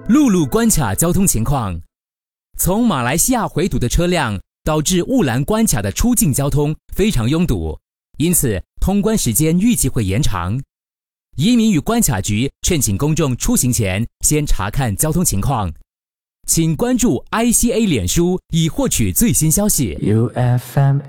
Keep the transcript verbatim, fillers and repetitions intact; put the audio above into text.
陆路关卡交通情况。从马来西亚回堵的车辆导致雾兰关卡的出境交通非常拥堵，因此通关时间预计会延长。移民与关卡局劝请公众出行前先查看交通情况。请关注 I C A 脸书以获取最新消息。U F M